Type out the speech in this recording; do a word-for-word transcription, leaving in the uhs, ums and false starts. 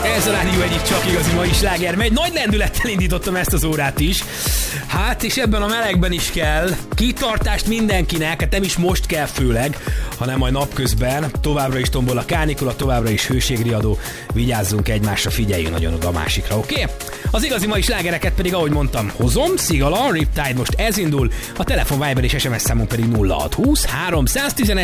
Ez a rádió egyik csak igazi mai sláger, megy. Nagy lendülettel indítottam ezt az órát is. Hát, és ebben a melegben is kell kitartást mindenkinek, hát nem is most kell főleg, hanem majd napközben. Továbbra is tombol a kánikula, továbbra is hőségriadó. Vigyázzunk egymásra, figyeljünk nagyon oda a másikra, oké? Okay? Az igazi mai slágereket pedig, ahogy mondtam, hozom. Szigala, Riptide most ez indul, a telefon, Viber és es em es számunk pedig nulla hat húsz három egy egy